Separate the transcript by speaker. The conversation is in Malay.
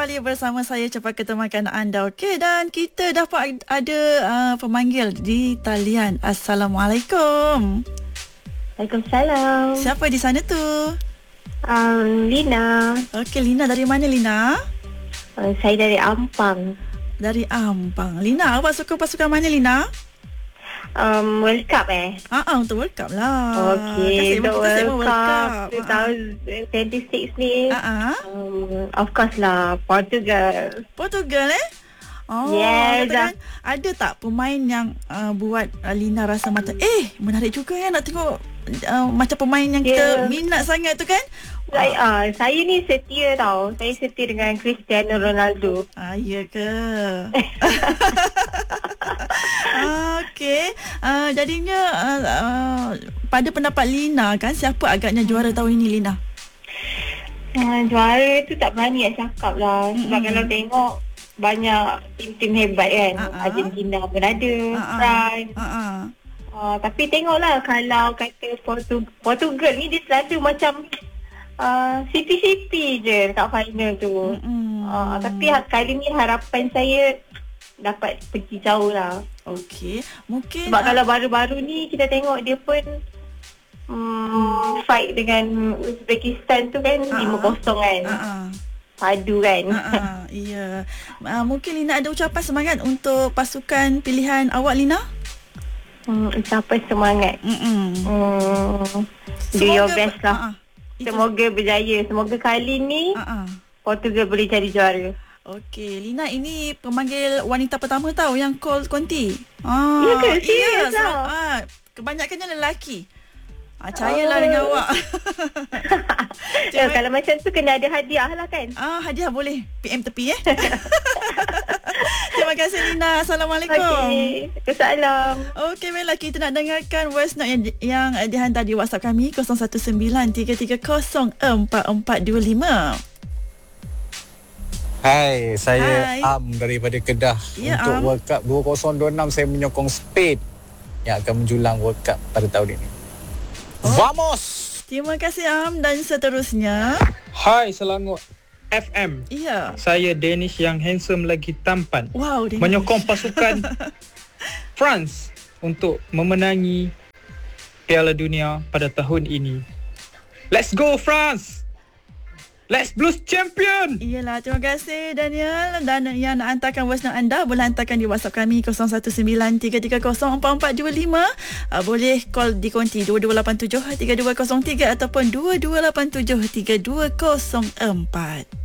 Speaker 1: kembali bersama saya Cepat Ketemakan anda. Okey, dan kita dapat ada pemanggil di talian. Assalamualaikum.
Speaker 2: Waalaikumsalam.
Speaker 1: Siapa di sana tu?
Speaker 2: Lina.
Speaker 1: Okey, Lina dari mana Lina?
Speaker 2: Saya dari Ampang.
Speaker 1: Dari Ampang. Lina, awak suka pasukan mana Lina?
Speaker 2: World Cup
Speaker 1: Untuk World Cup lah.
Speaker 2: Okay, untuk World Cup 2026 ni. Of course lah, Portugal.
Speaker 1: Portugal
Speaker 2: Yes.
Speaker 1: Kan, ada tak pemain yang buat Lina rasa macam menarik juga nak tengok macam pemain yang kita minat sangat tu kan?
Speaker 2: Saya ni setia tau. Saya setia dengan Cristiano Ronaldo.
Speaker 1: Ya ke? Okey. Jadinya pada pendapat Lina kan, siapa agaknya juara tahun ini Lina?
Speaker 2: Juara tu tak berani nak cakap lah. Sebab kalau tengok banyak tim-tim hebat kan. Argentina pun ada, France. Tapi tengoklah, kalau kata Portugal ni dia selalu macam sipi-sipi je kat final tu. Tapi kali ni harapan saya dapat pergi jauh lah.
Speaker 1: Okey, mungkin
Speaker 2: sebab kalau baru-baru ni kita tengok dia pun fight dengan Uzbekistan tu kan 5-0 kan. Padu kan.
Speaker 1: Ya. Mungkin Lina ada ucapan semangat untuk pasukan pilihan awak Lina?
Speaker 2: Ucapan semangat. Do your best lah. Semoga berjaya. Semoga kali ni Portugal boleh jadi juara.
Speaker 1: Okey, Lina ini pemanggil wanita pertama tahu yang call Conti.
Speaker 2: Ya ke? Serius
Speaker 1: lah. Kebanyakannya lelaki. Percayalah dengan awak.
Speaker 2: Kalau macam tu kena ada hadiah lah kan?
Speaker 1: Hadiah boleh. PM tepi Terima kasih Lina. Assalamualaikum.
Speaker 2: Okey. Salam.
Speaker 1: Okey, baiklah, kita nak dengarkan voice note yang dihantar di WhatsApp kami 0193304425.
Speaker 3: Hai, saya Am daripada Kedah. Untuk World Cup 2026 saya menyokong Spain yang akan menjulang World Cup pada tahun ini. Vamos!
Speaker 1: Terima kasih Am, dan seterusnya.
Speaker 4: Hai Selangor FM.
Speaker 1: Ya.
Speaker 4: Saya Danish yang handsome lagi tampan.
Speaker 1: Wow, Danish.
Speaker 4: Menyokong pasukan France untuk memenangi Piala Dunia pada tahun ini. Let's go France! Let's Blues champion!
Speaker 1: Iyalah, terima kasih Daniel. Dan yang nak hantarkan voice note anda boleh hantarkan di WhatsApp kami 0193304425. Boleh call di konti 2287-3203 ataupun 2287-3204.